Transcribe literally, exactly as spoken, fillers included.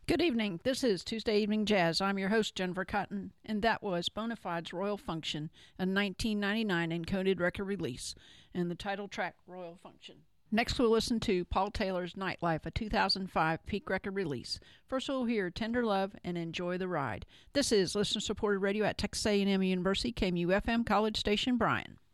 Good evening. This is Tuesday Evening Jazz. I'm your host, Jennifer Cotton, and that was Bonafide's Royal Function, a nineteen ninety-nine encoded record release, and the title track, Royal Function. Next, we'll listen to Paul Taylor's Nightlife, a two thousand five peak record release. First, we'll hear Tender Love and Enjoy the Ride. This is listener-supported radio at Texas A and M University, K M U F M College Station, Bryan.